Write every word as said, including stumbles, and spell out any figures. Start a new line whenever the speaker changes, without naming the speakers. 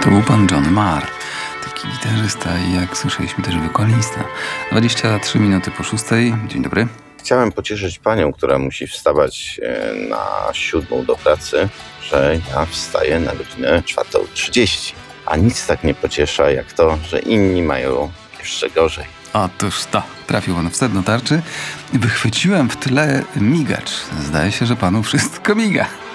To był pan John Marr, taki gitarzysta i jak słyszeliśmy też wokalista. dwadzieścia trzy minuty po szóstej. Dzień dobry.
Chciałem pocieszyć panią, która musi wstawać na siódmą do pracy, że ja wstaję na godzinę czwartą trzydzieści. A nic tak nie pociesza jak to, że inni mają jeszcze gorzej.
Otóż to, trafił pan w sedno tarczy. Wychwyciłem w tle migacz. Zdaje się, że panu wszystko miga.